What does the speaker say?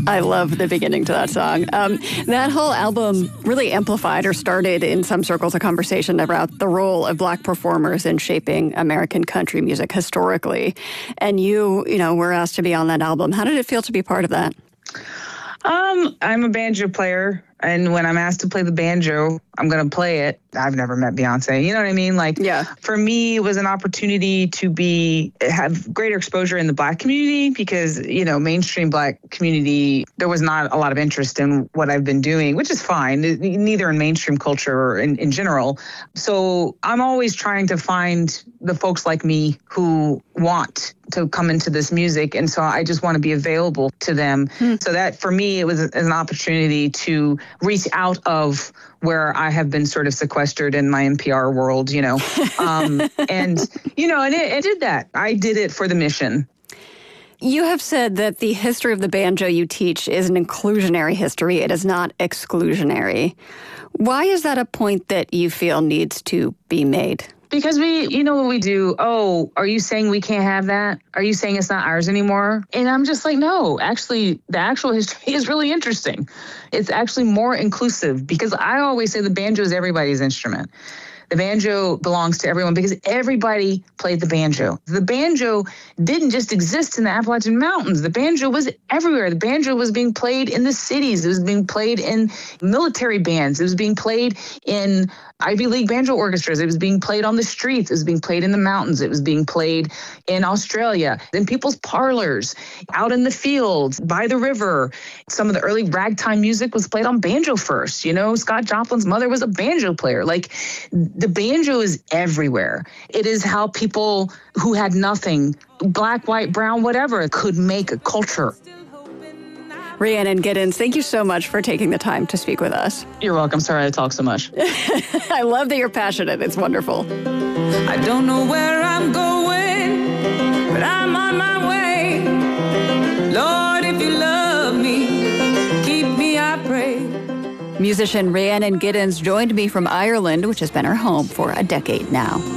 I love the beginning to that song. That whole album really amplified or started in some circles a conversation about the role of Black performers in shaping American country music historically. And you were asked to be on that album. How did it feel to be part of that? I'm a banjo player, and when I'm asked to play the banjo, I'm going to play it. I've never met Beyonce. You know what I mean? For me, it was an opportunity to have greater exposure in the Black community because, mainstream Black community, there was not a lot of interest in what I've been doing, which is fine, neither in mainstream culture or in general. So I'm always trying to find the folks like me who want to come into this music. And so I just want to be available to them. So that for me, it was an opportunity to reach out of where I have been sort of sequestered in my NPR world, and it did that. I did it for the mission. You have said that the history of the banjo you teach is an inclusionary history. It is not exclusionary. Why is that a point that you feel needs to be made? Because what we do. Oh, are you saying we can't have that? Are you saying it's not ours anymore? And I'm just like, no, actually, the actual history is really interesting. It's actually more inclusive because I always say the banjo is everybody's instrument. The banjo belongs to everyone because everybody played the banjo. The banjo didn't just exist in the Appalachian Mountains. The banjo was everywhere. The banjo was being played in the cities. It was being played in military bands. It was being played in Ivy League banjo orchestras. It was being played on the streets. It was being played in the mountains. It was being played in Australia, in people's parlors, out in the fields, by the river. Some of the early ragtime music was played on banjo first. Scott Joplin's mother was a banjo player. The banjo is everywhere. It is how people who had nothing, Black, white, brown, whatever, could make a culture. Rhiannon Giddens, thank you so much for taking the time to speak with us. You're welcome. Sorry I talk so much. I love that you're passionate. It's wonderful. I don't know where I'm going, but I'm on my way. Lord, if you love me, keep me, I pray. Musician Rhiannon Giddens joined me from Ireland, which has been her home for a decade now.